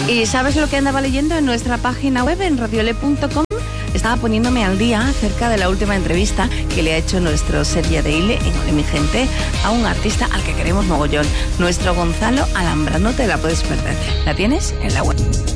¿Y sabes lo que andaba leyendo en nuestra página web, en radiole.com? Estaba poniéndome al día acerca de la última entrevista que le ha hecho nuestro Serie Daily en Ole mi Gente a un artista al que queremos mogollón, nuestro Gonzalo Alhambra. No te la puedes perder. ¿La tienes? En la web.